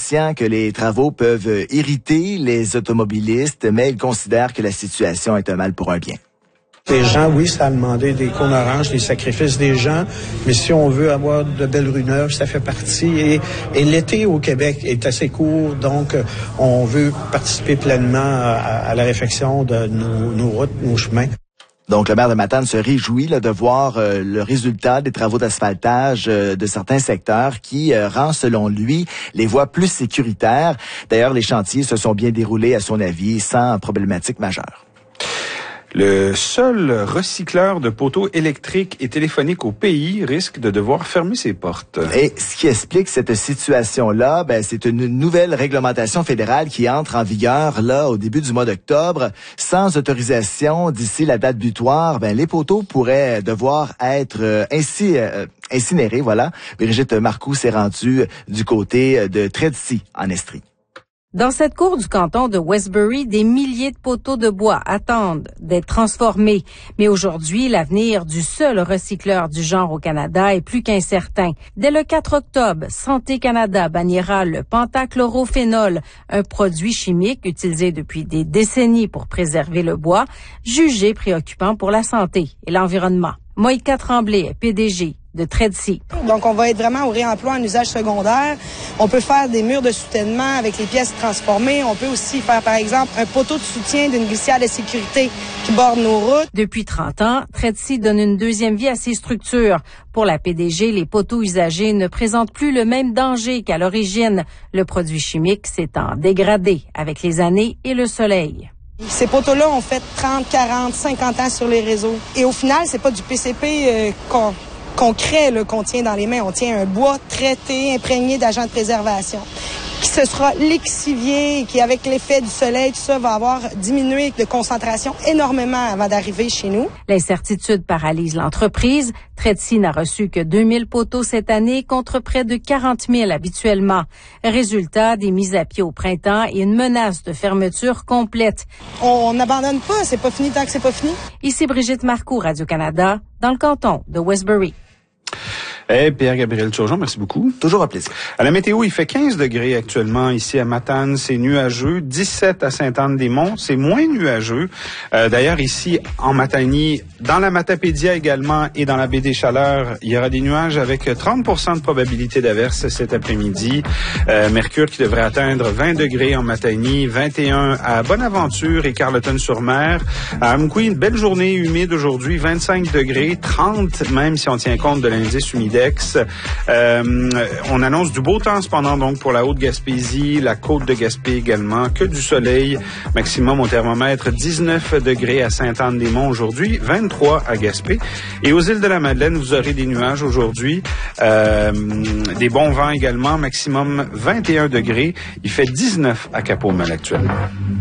conscient que les travaux peuvent irriter les automobilistes, mais il considère que la situation est un mal pour un bien. Les gens, oui, ça a demandé des cônes oranges, des sacrifices des gens, mais si on veut avoir de belles rues neuves, ça fait partie. Et l'été au Québec est assez court, donc on veut participer pleinement à la réfection de nos routes, nos chemins. Donc, le maire de Matane se réjouit de voir le résultat des travaux d'asphaltage de certains secteurs qui rend, selon lui, les voies plus sécuritaires. D'ailleurs, les chantiers se sont bien déroulés, à son avis, sans problématique majeure. Le seul recycleur de poteaux électriques et téléphoniques au pays risque de devoir fermer ses portes. Et ce qui explique cette situation-là, c'est une nouvelle réglementation fédérale qui entre en vigueur là au début du mois d'octobre. Sans autorisation d'ici la date butoir, les poteaux pourraient devoir être incinérés. Voilà. Brigitte Marcoux s'est rendue du côté de Tredcy, en Estrie. Dans cette cour du canton de Westbury, des milliers de poteaux de bois attendent d'être transformés. Mais aujourd'hui, l'avenir du seul recycleur du genre au Canada est plus qu'incertain. Dès le 4 octobre, Santé Canada bannira le pentachlorophénol, un produit chimique utilisé depuis des décennies pour préserver le bois, jugé préoccupant pour la santé et l'environnement. Moïka Tremblay est PDG de Tredcy. Donc, on va être vraiment au réemploi en usage secondaire. On peut faire des murs de soutènement avec les pièces transformées. On peut aussi faire, par exemple, un poteau de soutien d'une glissière de sécurité qui borde nos routes. Depuis 30 ans, Tredcy donne une deuxième vie à ses structures. Pour la PDG, les poteaux usagés ne présentent plus le même danger qu'à l'origine. Le produit chimique s'étant dégradé avec les années et le soleil. Ces poteaux-là ont fait 30, 40, 50 ans sur les réseaux. Et au final, c'est pas du PCP concret qu'on tient dans les mains. On tient un bois traité, imprégné d'agents de préservation, qui se sera lixivié et qui, avec l'effet du soleil, tout ça va avoir diminué de concentration énormément avant d'arriver chez nous. L'incertitude paralyse l'entreprise. Tredcy n'a reçu que 2000 poteaux cette année contre près de 40 000 habituellement. Résultat, des mises à pied au printemps et une menace de fermeture complète. On n'abandonne pas, c'est pas fini tant que c'est pas fini. Ici Brigitte Marcoux, Radio-Canada, dans le canton de Westbury. Pierre-Gabriel Turgeon, merci beaucoup. Toujours un plaisir. À la météo, il fait 15 degrés actuellement ici à Matane. C'est nuageux. 17 à Sainte-Anne-des-Monts. C'est moins nuageux. D'ailleurs, ici, en Matanie, dans la Matapédia également et dans la baie des Chaleurs, il y aura des nuages avec 30% de probabilité d'averse cet après-midi. Mercure qui devrait atteindre 20 degrés en Matanie, 21 à Bonaventure et Carleton-sur-Mer. À Amqui, une belle journée humide aujourd'hui, 25 degrés, 30 même si on tient compte de l'indice humidex. On annonce du beau temps cependant donc pour la Haute-Gaspésie, la côte de Gaspé également, que du soleil. Maximum au thermomètre 19 degrés à Sainte-Anne-des-Monts aujourd'hui, 23 à Gaspé. Et aux îles de la Madeleine, vous aurez des nuages aujourd'hui, des bons vents également, maximum 21 degrés. Il fait 19 à Cap-aux-Meules actuellement.